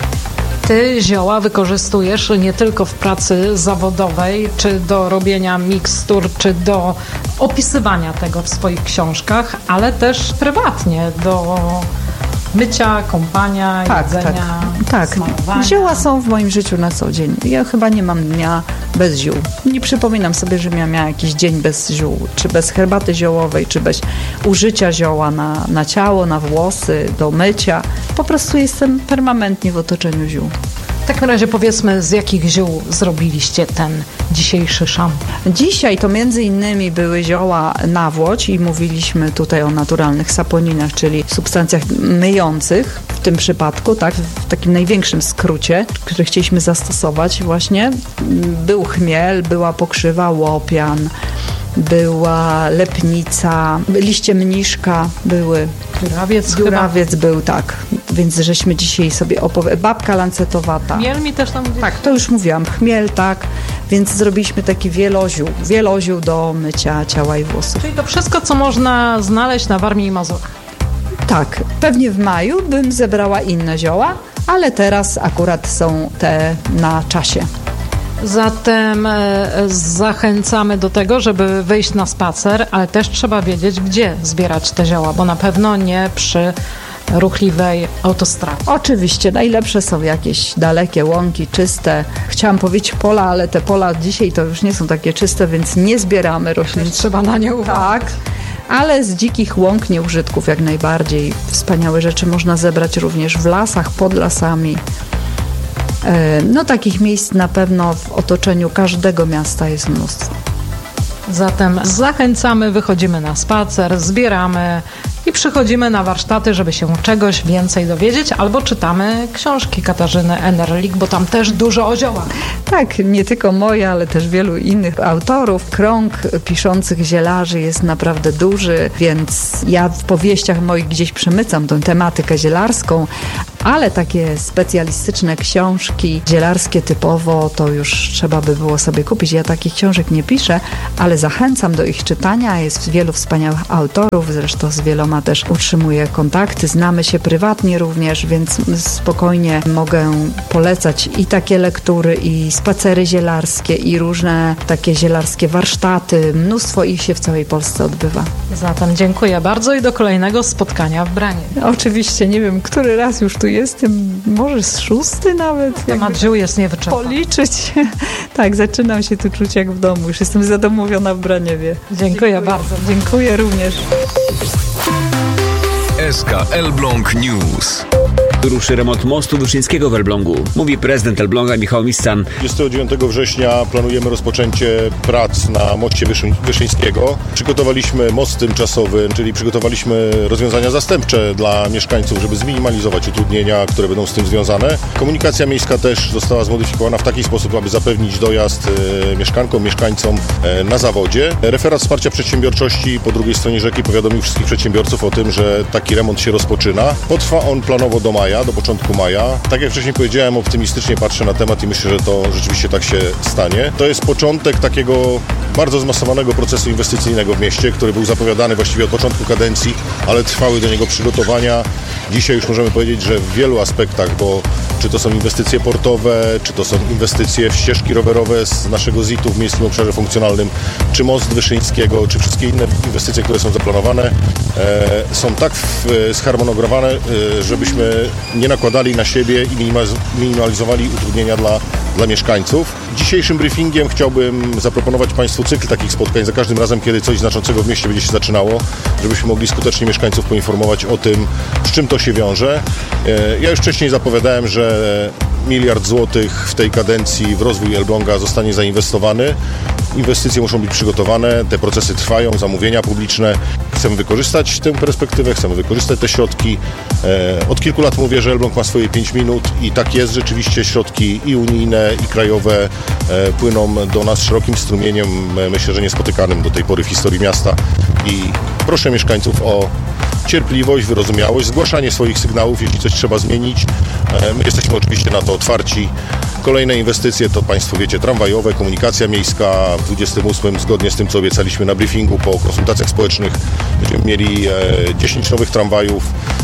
Ty zioła wykorzystujesz nie tylko w pracy zawodowej, czy do robienia mikstur, czy do opisywania tego w swoich książkach, ale też prywatnie, do mycia, kąpania, jedzenia, smarowania. Zioła są w moim życiu na co dzień. Ja chyba nie mam dnia bez ziół. Nie przypominam sobie, że miała jakiś dzień bez ziół, czy bez herbaty ziołowej, czy bez użycia zioła na ciało, na włosy, do mycia. Po prostu jestem permanentnie w otoczeniu ziół. W takim razie powiedzmy, z jakich ziół zrobiliście ten dzisiejszy szampon? Dzisiaj to między innymi były zioła nawłoć i mówiliśmy tutaj o naturalnych saponinach, czyli substancjach myjących w tym przypadku, tak, w takim największym skrócie, który chcieliśmy zastosować właśnie. Był chmiel, była pokrzywa, łopian, była lepnica, liście mniszka były. Dziurawiec był, tak. Więc żeśmy dzisiaj sobie babka lancetowata. Chmiel mi też tam gdzieś... Tak, to już mówiłam. Chmiel, tak. Więc zrobiliśmy taki wieloziół do mycia ciała i włosów. Czyli to wszystko, co można znaleźć na Warmii i Mazurach. Tak. Pewnie w maju bym zebrała inne zioła, ale teraz akurat są te na czasie. Zatem zachęcamy do tego, żeby wyjść na spacer, ale też trzeba wiedzieć, gdzie zbierać te zioła, bo na pewno nie przy ruchliwej autostradzie. Oczywiście, najlepsze są jakieś dalekie łąki, czyste. Chciałam powiedzieć pola, ale te pola dzisiaj to już nie są takie czyste, więc nie zbieramy roślin. Trzeba na nie uważać. Tak, ale z dzikich łąk nieużytków jak najbardziej. Wspaniałe rzeczy można zebrać również w lasach, pod lasami. No takich miejsc na pewno w otoczeniu każdego miasta jest mnóstwo. Zatem zachęcamy, wychodzimy na spacer, zbieramy i przychodzimy na warsztaty, żeby się czegoś więcej dowiedzieć, albo czytamy książki Katarzyny Enerlich, bo tam też dużo o ziołach. Tak, nie tylko moje, ale też wielu innych autorów. Krąg piszących zielarzy jest naprawdę duży, więc ja w powieściach moich gdzieś przemycam tą tematykę zielarską, ale takie specjalistyczne książki zielarskie typowo to już trzeba by było sobie kupić. Ja takich książek nie piszę, ale zachęcam do ich czytania. Jest wielu wspaniałych autorów, zresztą z wieloma też utrzymuję kontakty. Znamy się prywatnie również, więc spokojnie mogę polecać i takie lektury, i spacery zielarskie, i różne takie zielarskie warsztaty. Mnóstwo ich się w całej Polsce odbywa. Zatem dziękuję bardzo i do kolejnego spotkania w Branie. Oczywiście, nie wiem, który raz już tu jestem, może z 6 nawet. Temat ziół jest niewyczerpany. Policzyć. Tak, zaczynam się tu czuć jak w domu. Już jestem zadomowiona w Braniewie. Dziękuję bardzo. Dziękuję również. SK Elbląg News. Ruszy remont mostu Wyszyńskiego w Elblągu. Mówi prezydent Elbląga Michał Mistan. 29 września planujemy rozpoczęcie prac na moście Wyszyńskiego. Przygotowaliśmy most tymczasowy, czyli przygotowaliśmy rozwiązania zastępcze dla mieszkańców, żeby zminimalizować utrudnienia, które będą z tym związane. Komunikacja miejska też została zmodyfikowana w taki sposób, aby zapewnić dojazd mieszkankom, mieszkańcom na zawodzie. Referat wsparcia przedsiębiorczości po drugiej stronie rzeki powiadomił wszystkich przedsiębiorców o tym, że taki remont się rozpoczyna. Potrwa on planowo do maja, do początku maja. Tak jak wcześniej powiedziałem, optymistycznie patrzę na temat i myślę, że to rzeczywiście tak się stanie. To jest początek takiego bardzo zmasowanego procesu inwestycyjnego w mieście, który był zapowiadany właściwie od początku kadencji, ale trwały do niego przygotowania. Dzisiaj już możemy powiedzieć, że w wielu aspektach, bo czy to są inwestycje portowe, czy to są inwestycje w ścieżki rowerowe z naszego ZIT-u w miejskim obszarze funkcjonalnym, czy most Wyszyńskiego, czy wszystkie inne inwestycje, które są zaplanowane, są tak zharmonogramowane, żebyśmy nie nakładali na siebie i minimalizowali utrudnienia dla mieszkańców. Dzisiejszym briefingiem chciałbym zaproponować Państwu cykl takich spotkań za każdym razem, kiedy coś znaczącego w mieście będzie się zaczynało, żebyśmy mogli skutecznie mieszkańców poinformować o tym, z czym to się wiąże. Ja już wcześniej zapowiadałem, że 1 miliard złotych w tej kadencji w rozwój Elbląga zostanie zainwestowany. Inwestycje muszą być przygotowane, te procesy trwają, zamówienia publiczne. Chcemy wykorzystać tę perspektywę, chcemy wykorzystać te środki. Od kilku lat mówię, że Elbląg ma swoje 5 minut i tak jest. Rzeczywiście środki i unijne, i krajowe płyną do nas szerokim strumieniem, myślę, że niespotykanym do tej pory w historii miasta. I proszę mieszkańców o cierpliwość, wyrozumiałość, zgłaszanie swoich sygnałów, jeśli coś trzeba zmienić. My jesteśmy oczywiście na to otwarci. Kolejne inwestycje to Państwo wiecie, tramwajowe, komunikacja miejska. W 28 zgodnie z tym, co obiecaliśmy na briefingu po konsultacjach społecznych, będziemy mieli 10 nowych tramwajów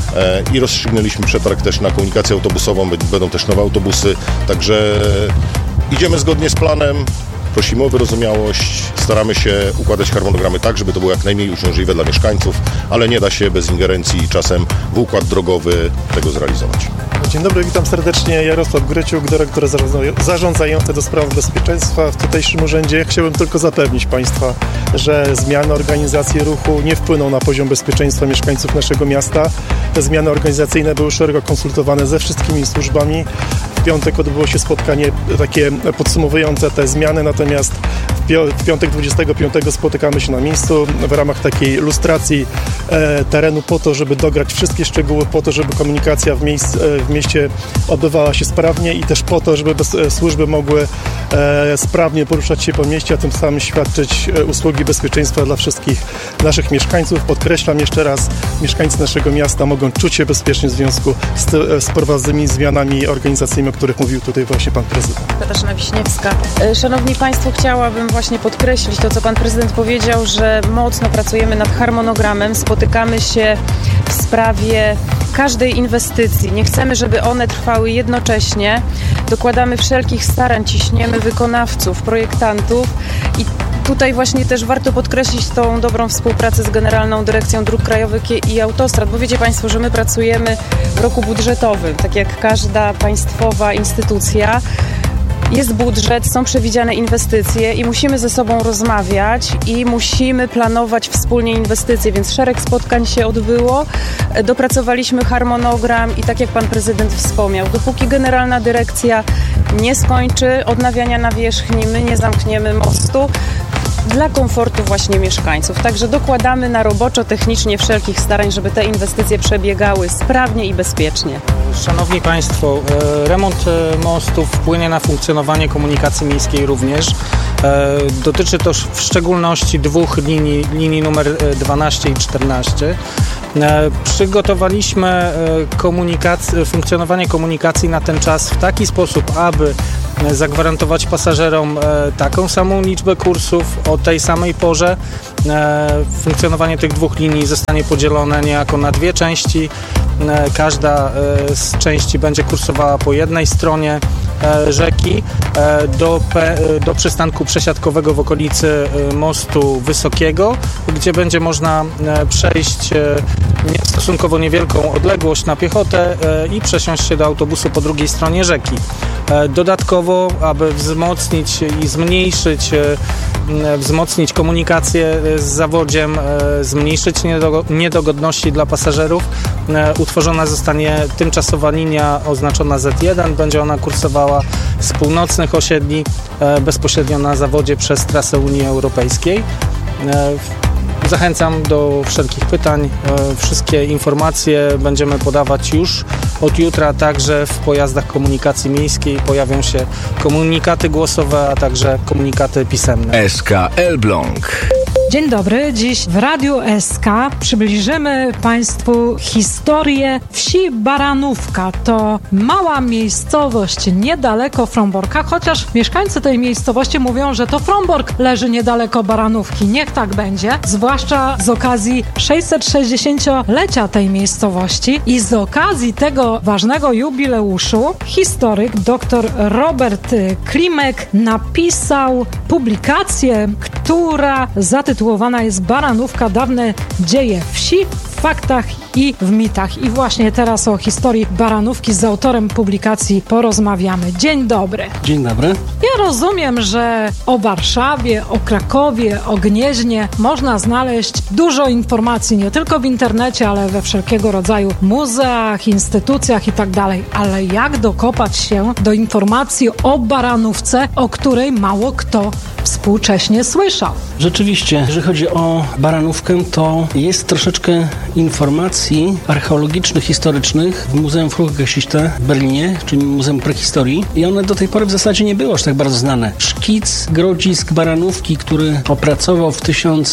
i rozstrzygnęliśmy przetarg też na komunikację autobusową. Będą też nowe autobusy, także idziemy zgodnie z planem. Prosimy o wyrozumiałość, staramy się układać harmonogramy tak, żeby to było jak najmniej uciążliwe dla mieszkańców, ale nie da się bez ingerencji czasem w układ drogowy tego zrealizować. Dzień dobry, witam serdecznie. Jarosław Gryciuk, dyrektor zarządzający do spraw bezpieczeństwa w tutejszym urzędzie. Chciałbym tylko zapewnić Państwa, że zmiany organizacji ruchu nie wpłyną na poziom bezpieczeństwa mieszkańców naszego miasta. Te zmiany organizacyjne były szeroko konsultowane ze wszystkimi służbami. W piątek odbyło się spotkanie takie podsumowujące te zmiany, natomiast w piątek 25 spotykamy się na miejscu w ramach takiej lustracji terenu po to, żeby dograć wszystkie szczegóły, po to, żeby komunikacja w mieście odbywała się sprawnie i też po to, żeby służby mogły sprawnie poruszać się po mieście, a tym samym świadczyć usługi bezpieczeństwa dla wszystkich naszych mieszkańców. Podkreślam jeszcze raz, mieszkańcy naszego miasta mogą czuć się bezpiecznie w związku z wprowadzonymi zmianami organizacyjnymi, o których mówił tutaj właśnie Pan Prezydent. Katarzyna Wiśniewska. Szanowni Państwo, chciałabym właśnie podkreślić to, co Pan Prezydent powiedział, że mocno pracujemy nad harmonogramem, spotykamy się w sprawie każdej inwestycji. Nie chcemy, żeby one trwały jednocześnie. Dokładamy wszelkich starań, ciśniemy wykonawców, projektantów i tutaj właśnie też warto podkreślić tą dobrą współpracę z Generalną Dyrekcją Dróg Krajowych i Autostrad, bo wiecie Państwo, że my pracujemy w roku budżetowym, tak jak każda państwowa instytucja. Jest budżet, są przewidziane inwestycje i musimy ze sobą rozmawiać i musimy planować wspólnie inwestycje, więc szereg spotkań się odbyło. Dopracowaliśmy harmonogram i tak jak pan prezydent wspomniał, dopóki Generalna Dyrekcja nie skończy odnawiania nawierzchni, my nie zamkniemy mostu dla komfortu właśnie mieszkańców. Także dokładamy na roboczo, technicznie wszelkich starań, żeby te inwestycje przebiegały sprawnie i bezpiecznie. Szanowni Państwo, remont mostu wpłynie na funkcjonowanie komunikacji miejskiej również. Dotyczy to w szczególności dwóch linii numer 12 i 14. Przygotowaliśmy funkcjonowanie komunikacji na ten czas w taki sposób, aby zagwarantować pasażerom taką samą liczbę kursów o tej samej porze. Funkcjonowanie tych dwóch linii zostanie podzielone niejako na dwie części. Każda z części będzie kursowała po jednej stronie rzeki do przystanku przesiadkowego w okolicy mostu Wysokiego, gdzie będzie można przejść stosunkowo niewielką odległość na piechotę i przesiąść się do autobusu po drugiej stronie rzeki. Dodatkowo, aby wzmocnić i wzmocnić komunikację z Zawodziem, zmniejszyć niedogodności dla pasażerów, utworzona zostanie tymczasowa linia oznaczona Z1. Będzie ona kursowała z północnych osiedli bezpośrednio na Zawodzie przez trasę Unii Europejskiej. Zachęcam do wszelkich pytań. Wszystkie informacje będziemy podawać już od jutra, także w pojazdach komunikacji miejskiej pojawią się komunikaty głosowe, a także komunikaty pisemne. SK Elbląg. Dzień dobry. Dziś w Radiu SK przybliżymy Państwu historię wsi Baranówka. To mała miejscowość niedaleko Fromborka, chociaż mieszkańcy tej miejscowości mówią, że to Frombork leży niedaleko Baranówki. Niech tak będzie, zwłaszcza z okazji 660-lecia tej miejscowości i z okazji tego ważnego jubileuszu historyk dr Robert Klimek napisał publikację, która zatytułowana jest Baranówka, dawne dzieje wsi w faktach i w mitach. I właśnie teraz o historii Baranówki z autorem publikacji porozmawiamy. Dzień dobry. Dzień dobry. Ja rozumiem, że o Warszawie, o Krakowie, o Gnieźnie można znaleźć dużo informacji, nie tylko w internecie, ale we wszelkiego rodzaju muzeach, instytucjach i tak dalej. Ale jak dokopać się do informacji o Baranówce, o której mało kto współcześnie słyszał? Rzeczywiście, jeżeli chodzi o Baranówkę, to jest troszeczkę informacji archeologicznych, historycznych w Muzeum Fruchtgeschichte w Berlinie, czyli Muzeum Prehistorii, i one do tej pory w zasadzie nie były aż tak bardzo znane. Szkic grodzisk Baranówki, który opracował w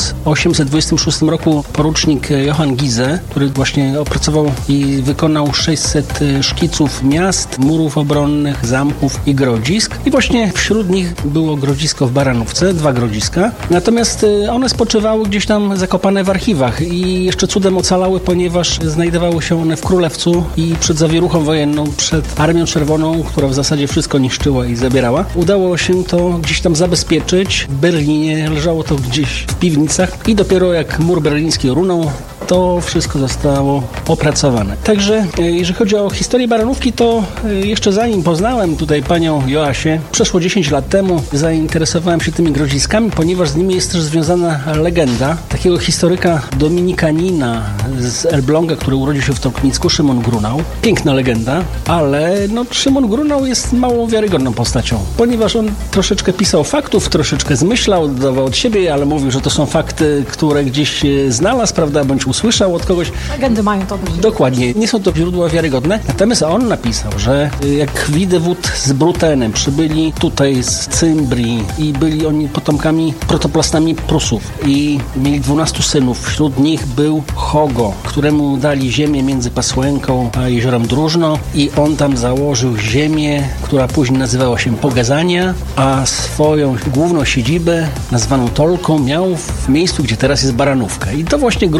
1826 roku porucznik Johann Giese, który właśnie opracował i wykonał 600 szkiców miast, murów obronnych, zamków i grodzisk. I właśnie wśród nich było grodzisko w Baranówce, 2 grodziska. Natomiast one spoczywały gdzieś tam zakopane w archiwach i jeszcze cudem ocalały, ponieważ znajdowały się one w Królewcu i przed zawieruchą wojenną, przed Armią Czerwoną, która w zasadzie wszystko niszczyła i zabierała. Udało się to gdzieś tam zabezpieczyć. W Berlinie leżało to gdzieś w piwnicach i dopiero jak mur berliński runął, to wszystko zostało opracowane. Także jeżeli chodzi o historię Baranówki, to jeszcze zanim poznałem tutaj panią Joasię, przeszło 10 lat temu zainteresowałem się tymi grodziskami, ponieważ z nimi jest też związana legenda takiego historyka dominikanina z Elbląga, który urodził się w Toknicku, Szymon Grunał. Piękna legenda, ale Szymon Grunał jest mało wiarygodną postacią, ponieważ on troszeczkę pisał faktów, troszeczkę zmyślał, dodawał od siebie, ale mówił, że to są fakty, które gdzieś znalazł, prawda, bądź usłyszał od kogoś. Legendy mają to być. Dokładnie. Nie są to źródła wiarygodne. Natomiast on napisał, że jak Widewód z Brutenem przybyli tutaj z Cymbrii i byli oni potomkami, protoplastami Prusów i mieli 12 synów. Wśród nich był Hogo, któremu dali ziemię między Pasłęką a jeziorem Drużno i on tam założył ziemię, która później nazywała się Pogazania, a swoją główną siedzibę nazwaną Tolką miał w miejscu, gdzie teraz jest Baranówka. I to właśnie Grunał napisał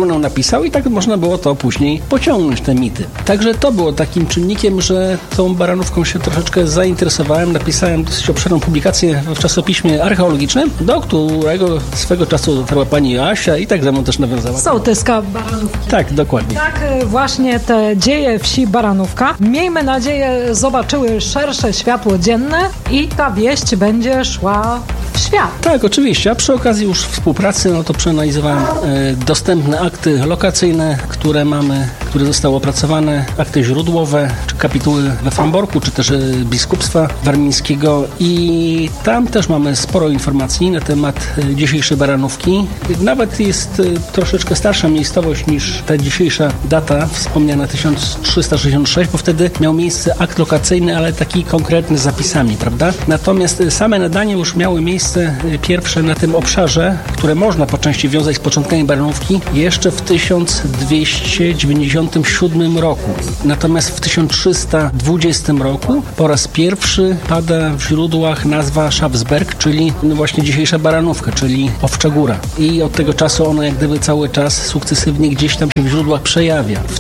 napisał i tak można było to później pociągnąć, te mity. Także to było takim czynnikiem, że tą baranówką się troszeczkę zainteresowałem. Napisałem dosyć obszerną publikację w czasopiśmie archeologicznym, do którego swego czasu dotarła pani Joasia i tak ze mną też nawiązała. Sołtyska Baranówki. Tak, dokładnie. Tak, właśnie te dzieje wsi Baranówka, miejmy nadzieję, zobaczyły szersze światło dzienne i ta wieść będzie szła w świat. Tak, oczywiście, a przy okazji już współpracy, no to przeanalizowałem dostępne akty lokacyjne, które mamy, które zostały opracowane, akty źródłowe, czy kapituły we Fromborku, czy też biskupstwa warmińskiego i tam też mamy sporo informacji na temat dzisiejszej Baranówki. Nawet jest troszeczkę starsza miejscowość niż ta dzisiejsza data, wspomniana 1366, bo wtedy miał miejsce akt lokacyjny, ale taki konkretny z zapisami, prawda? Natomiast same nadania już miały miejsce pierwsze na tym obszarze, które można po części wiązać z początkami Baranówki, jeszcze w 1297 roku. Natomiast w 1320 roku po raz pierwszy pada w źródłach nazwa Szafsberg, czyli właśnie dzisiejsza Baranówka, czyli Owcza Góra. I od tego czasu ona jak gdyby cały czas sukcesywnie gdzieś tam się w źródłach przejawia. W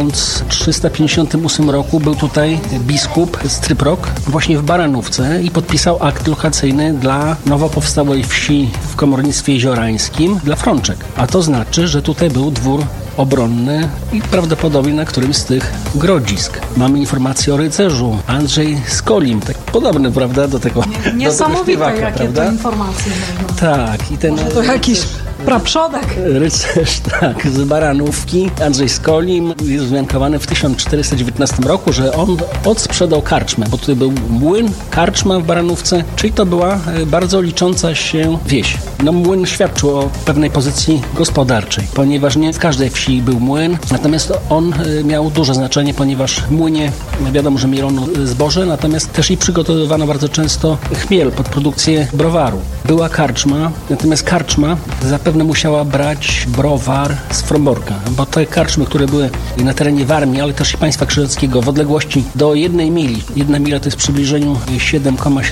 1358 roku był tutaj biskup Stryprok właśnie w Baranówce i podpisał akt lokacyjny dla nowo powstałej wsi w komornictwie jeziorańskim dla Frączek. A to znaczy, że tutaj był dwór obronny i prawdopodobnie na którymś z tych grodzisk. Mamy informację o rycerzu Andrzej Skolim, tak podobny, prawda, do tego Niesamowite, śpiewaka, jakie prawda? to informacje. Tak. I ten Może to jakiś praprzodek. Rycerz, tak, z Baranówki. Andrzej Skolim jest wzmiankowany w 1419 roku, że on odsprzedał karczmę, bo tutaj był młyn, karczma w Baranówce, czyli to była bardzo licząca się wieś. No młyn świadczył o pewnej pozycji gospodarczej, ponieważ nie w każdej wsi był młyn, natomiast on miał duże znaczenie, ponieważ w młynie wiadomo, że mielono zboże, natomiast też i przygotowywano bardzo często chmiel pod produkcję browaru. Była karczma, natomiast karczma zapewne musiała brać browar z Fromborka, bo te karczmy, które były na terenie Warmii, ale też i państwa krzyżackiego w odległości do 1 mili, 1 mila to jest w przybliżeniu 7 km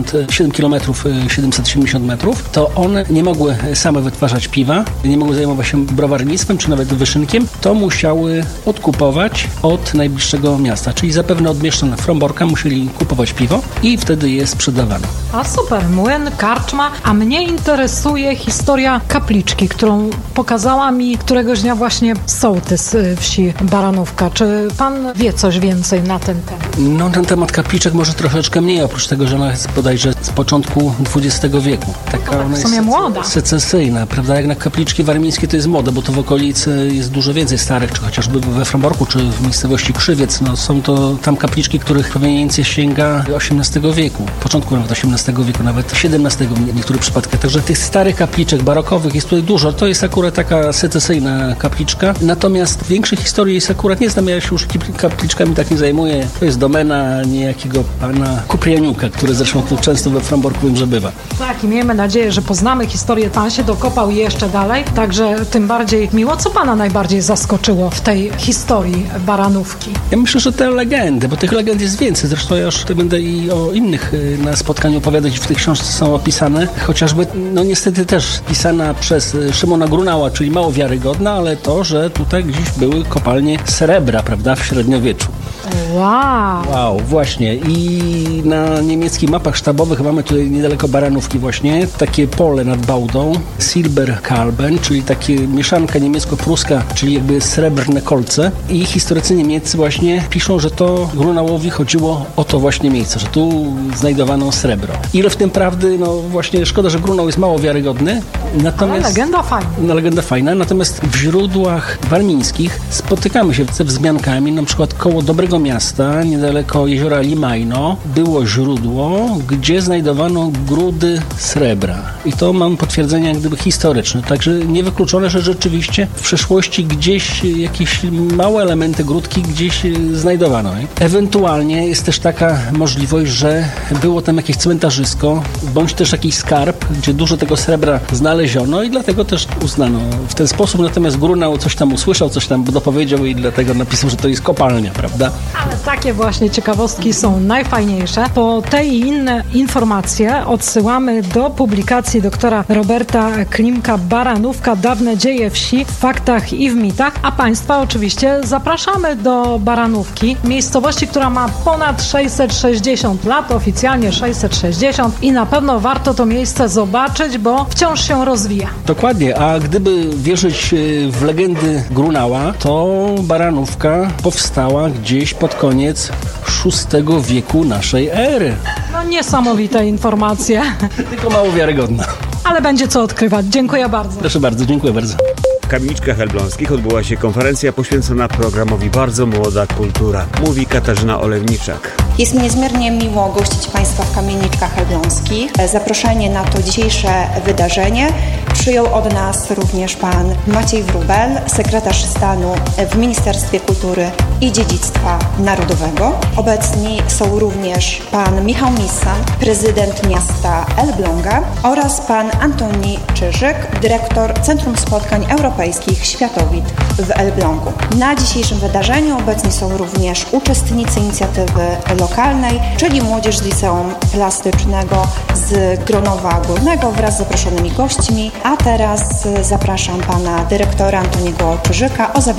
770 metrów, to one nie mogły same wytwarzać piwa, nie mogły zajmować się browarnictwem, czy nawet wyszynkiem, to musiały odkupować od najbliższego miasta, czyli zapewne od mieszczan Fromborka musieli kupować piwo i wtedy je sprzedawano. A super, młyn, karczma, a mnie interesuje historia kapliczki, którą pokazała mi któregoś dnia właśnie sołtys wsi Baranówka. Czy pan wie coś więcej na ten temat? No, na temat kapliczek może troszeczkę mniej, oprócz tego, że ona jest bodajże z początku XX wieku. Taka ona w sumie jest młoda. Secesyjna, prawda? Jak na kapliczki warmińskie to jest młode, bo to w okolicy jest dużo więcej starych, czy chociażby we Fromborku, czy w miejscowości Krzywiec. No, są to tam kapliczki, których proweniencja sięga XVIII wieku, początku nawet XVIII wieku, nawet XVII w niektórych przypadkach. Także tych starych kapliczek barokowych jest tutaj dużo. To jest akurat taka secesyjna kapliczka. Natomiast większej historii jest akurat nie znam, ja się już kapliczkami tak nie zajmuję. To jest domena niejakiego pana Kuprianiuka, który zresztą tu często we Fromborku wiem, że bywa. Tak, i miejmy nadzieję, że poznamy historię. Pan się dokopał jeszcze dalej, także tym bardziej miło. Co pana najbardziej zaskoczyło w tej historii Baranówki? Ja myślę, że te legendy, bo tych legend jest więcej. Zresztą ja już będę i o innych na spotkaniu opowiadać, w tej książce są opisane. Chociażby, no niestety też pisana przez Szymona Grunała, czyli mało wiarygodna, ale to, że tutaj gdzieś były kopalnie srebra, prawda, w średniowieczu. Wow, właśnie. I na niemieckich mapach sztabowych mamy tutaj niedaleko Baranówki właśnie takie pole nad Bałdą, Silberkalben, czyli takie mieszanka niemiecko-pruska, czyli jakby srebrne kolce. I historycy niemieccy właśnie piszą, że to Grunałowi chodziło o to właśnie miejsce, że tu znajdowano srebro. Ile w tym prawdy, no właśnie szkoda, że Grunał jest mało wiarygodny. Natomiast, ale legenda fajna. No, legenda fajna, natomiast w źródłach warmińskich spotykamy się ze wzmiankami, na przykład koło Dobrego Miasta, niedaleko jeziora Limajno, było źródło, gdzie znajdowano grudy srebra. I to mam potwierdzenie jak gdyby historyczne. Także niewykluczone, że rzeczywiście w przeszłości gdzieś jakieś małe elementy grudki gdzieś znajdowano. Ewentualnie jest też taka możliwość, że było tam jakieś cmentarzysko, bądź też jakiś skarb, gdzie dużo tego srebra znaleziono i dlatego też uznano w ten sposób. Natomiast Grunał coś tam usłyszał, coś tam dopowiedział i dlatego napisał, że to jest kopalnia, prawda? Ale takie właśnie ciekawostki są najfajniejsze. Po te i inne informacje odsyłamy do publikacji doktora Roberta Klimka Baranówka, dawne dzieje wsi w faktach i w mitach, a Państwa oczywiście zapraszamy do Baranówki, miejscowości, która ma ponad 660 lat, oficjalnie 660 i na pewno warto to miejsce zobaczyć, bo wciąż się rozwija. Dokładnie, a gdyby wierzyć w legendy Grunała, to Baranówka powstała gdzieś pod koniec VI wieku naszej ery. No niesamowite informacje. Tylko mało wiarygodna. Ale będzie co odkrywać. Dziękuję bardzo. Proszę bardzo, dziękuję bardzo. W Kamieniczkach Elbląskich odbyła się konferencja poświęcona programowi Bardzo Młoda Kultura. Mówi Katarzyna Olewniczak. Jest mi niezmiernie miło gościć Państwa w Kamieniczkach Elbląskich. Zaproszenie na to dzisiejsze wydarzenie przyjął od nas również pan Maciej Wróbel, sekretarz stanu w Ministerstwie Kultury i Dziedzictwa Narodowego. Obecni są również pan Michał Missan, prezydent miasta Elbląga oraz pan Antoni Czyżyk, dyrektor Centrum Spotkań Europejskich Światowid w Elblągu. Na dzisiejszym wydarzeniu obecni są również uczestnicy inicjatywy lokalnej, czyli młodzież z Liceum Plastycznego z Gronowa Górnego wraz z zaproszonymi gośćmi. A teraz zapraszam pana dyrektora Antoniego Czyżyka o zabranie